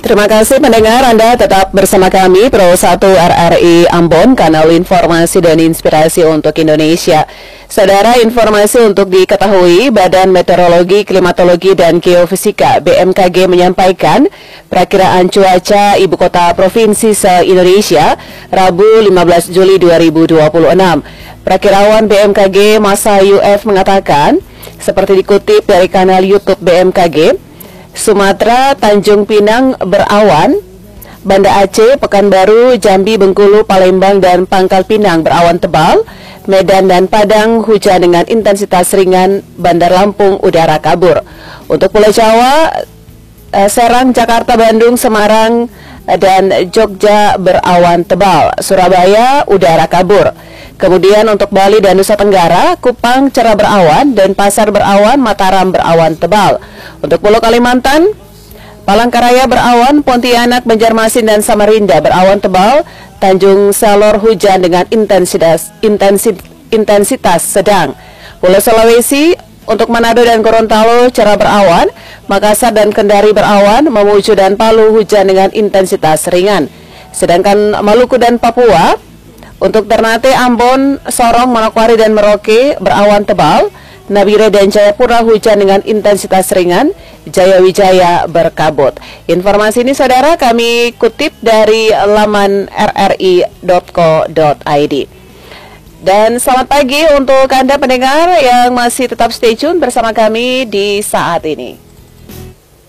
Terima kasih pendengar, Anda tetap bersama kami Pro 1 RRI Ambon, kanal informasi dan inspirasi untuk Indonesia. Saudara, informasi untuk diketahui, Badan Meteorologi, Klimatologi dan Geofisika BMKG menyampaikan perakiraan cuaca ibu kota provinsi se-Indonesia Rabu 15 Juli 2026. Perakirawan BMKG Masa UF mengatakan, seperti dikutip dari kanal YouTube BMKG, Sumatera, Tanjung Pinang berawan, Banda Aceh, Pekanbaru, Jambi, Bengkulu, Palembang, dan Pangkal Pinang berawan tebal, Medan dan Padang hujan dengan intensitas ringan, Bandar Lampung udara kabur. Untuk Pulau Jawa, Serang, Jakarta, Bandung, Semarang, dan Jogja berawan tebal, Surabaya udara kabur. Kemudian untuk Bali dan Nusa Tenggara, Kupang cerah berawan, Denpasar berawan, Mataram berawan tebal. Untuk Pulau Kalimantan, Palangkaraya berawan, Pontianak, Banjarmasin dan Samarinda berawan tebal, Tanjung Salor hujan dengan intensitas sedang. Pulau Sulawesi, untuk Manado dan Gorontalo cerah berawan, Makassar dan Kendari berawan, Mamuju dan Palu hujan dengan intensitas ringan. Sedangkan Maluku dan Papua, untuk Ternate, Ambon, Sorong, Manokwari dan Merauke berawan tebal, Nabire dan Jayapura hujan dengan intensitas ringan, Jayawijaya berkabut. Informasi ini saudara kami kutip dari laman rri.co.id. Dan selamat pagi untuk Anda pendengar yang masih tetap stay tune bersama kami di saat ini.